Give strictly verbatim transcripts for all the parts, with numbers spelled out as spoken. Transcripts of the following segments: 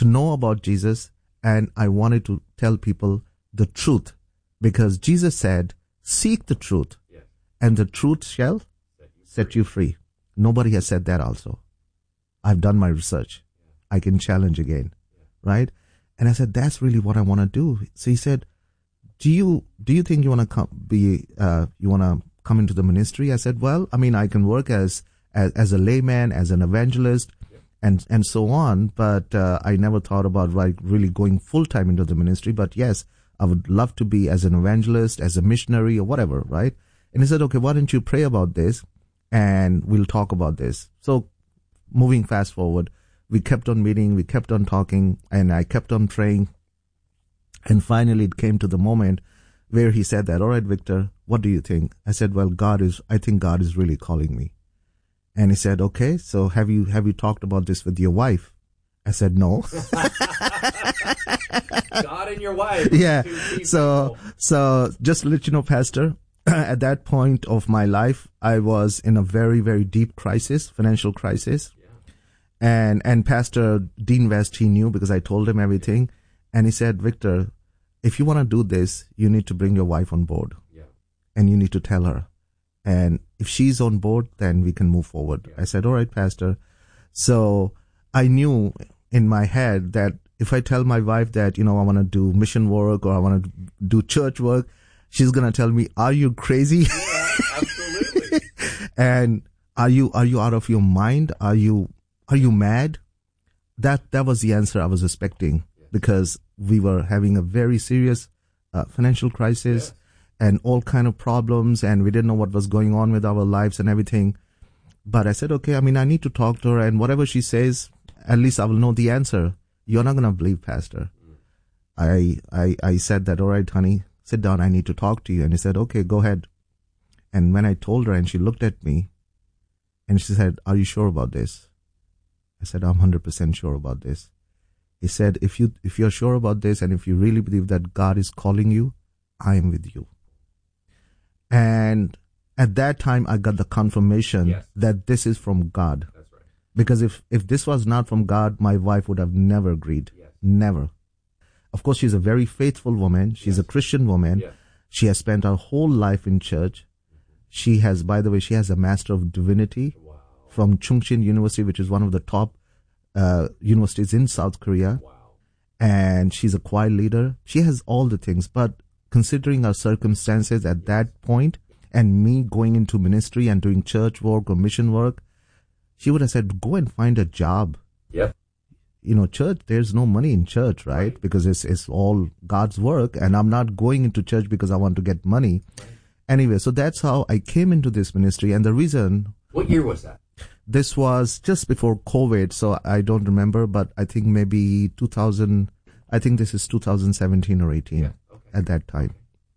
know about Jesus, and I wanted to tell people the truth, because Jesus said, seek the truth, yes, and the truth shall set you, set you free. Nobody has said that also. I've done my research. Yeah. I can challenge again, yeah, right? And I said, that's really what I want to do. So he said, do you do you think you want to come be uh, you want to come into the ministry? I said, well, I mean, I can work as as, as a layman, as an evangelist, yeah, and and so on. But uh, I never thought about like really going full time into the ministry. But yes, I would love to be as an evangelist, as a missionary, or whatever, right? And he said, okay, why don't you pray about this, and we'll talk about this. So moving fast forward, we kept on meeting, we kept on talking, and I kept on praying. And finally, it came to the moment where he said that, all right, Victor, what do you think? I said, well, God is, I think God is really calling me. And he said, okay, so have you, have you talked about this with your wife? I said, no. God and your wife. Yeah. So, so just to let you know, Pastor, at that point of my life, I was in a very, very deep crisis, financial crisis. Yeah. And, and Pastor Dean West, he knew because I told him everything. And he said, Victor, if you want to do this, you need to bring your wife on board. Yeah. And you need to tell her. And if she's on board, then we can move forward. Yeah. I said, all right, Pastor. So I knew in my head that if I tell my wife that, you know, I want to do mission work or I want to do church work, she's going to tell me, are you crazy? Yeah, absolutely. And are you, are you out of your mind? Are you, are you mad? That, that was the answer I was expecting. Because we were having a very serious uh, financial crisis, yes, and all kind of problems, and we didn't know what was going on with our lives and everything. But I said, okay, I mean, I need to talk to her, and whatever she says, at least I will know the answer. You're not going to believe, Pastor. Mm. I, I, I said that, all right, honey, sit down, I need to talk to you. And he said, okay, go ahead. And when I told her, and she looked at me, and she said, are you sure about this? I said, I'm one hundred percent sure about this. He said, if you, if you're sure about this and if you really believe that God is calling you, I am with you. And at that time, I got the confirmation, yes, that this is from God. That's right. Because if, if this was not from God, my wife would have never agreed. Yes. Never. Of course, she's a very faithful woman. She's, yes, a Christian woman. Yes. She has spent her whole life in church. Mm-hmm. She has, by the way, she has a Master of Divinity, wow, from Chungcheon University, which is one of the top Uh, universities in South Korea. Wow. And she's a choir leader. She has all the things, but considering our circumstances at, yes, that point, and me going into ministry and doing church work or mission work, she would have said, go and find a job. Yep. You know, church, there's no money in church, right? Right. Because it's, it's all God's work, and I'm not going into church because I want to get money. Right. Anyway, so that's how I came into this ministry. And the reason... What year was that? This was just before COVID, so I don't remember, but I think maybe two thousand, I think this is two thousand seventeen or eighteen, yeah, okay, at that time.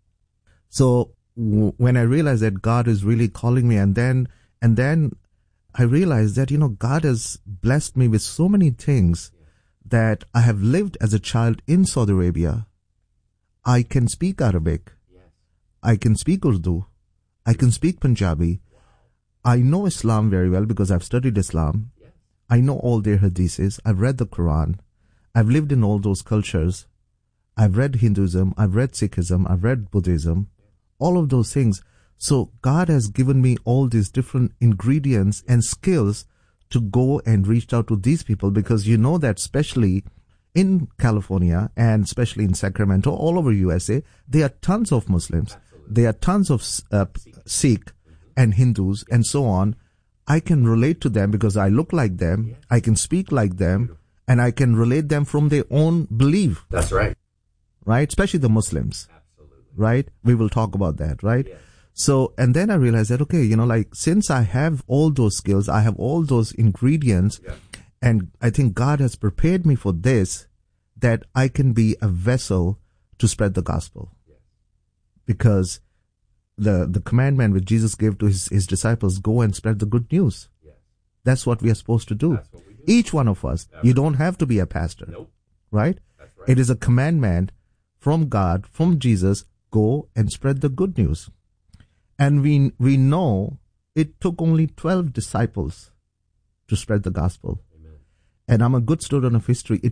So w- when I realized that God is really calling me, and then, and then I realized that, you know, God has blessed me with so many things, yeah, that I have lived as a child in Saudi Arabia. I can speak Arabic. Yes. I can speak Urdu. I can speak Punjabi. I know Islam very well because I've studied Islam. Yes. I know all their hadiths. I've read the Quran. I've lived in all those cultures. I've read Hinduism. I've read Sikhism. I've read Buddhism. Yes. All of those things. So God has given me all these different ingredients and skills to go and reach out to these people, because you know that especially in California and especially in Sacramento, all over U S A, there are tons of Muslims. Absolutely. There are tons of uh, Sikh and Hindus, and so on. I can relate to them because I look like them, yes, I can speak like them, and I can relate them from their own belief. That's right. Right? Especially the Muslims. Absolutely. Right? We will talk about that, right? Yes. So, and then I realized that, okay, you know, like, since I have all those skills, I have all those ingredients, yes, and I think God has prepared me for this, that I can be a vessel to spread the gospel. Yes. Because the the commandment which Jesus gave to his, his disciples, go and spread the good news. Yes. That's what we are supposed to do. That's what we do. Each one of us. That's you don't have to be a pastor. Nope. Right? That's right? It is a commandment from God, from Jesus, go and spread the good news. And we we know it took only twelve disciples to spread the gospel. Amen. And I'm a good student of history. It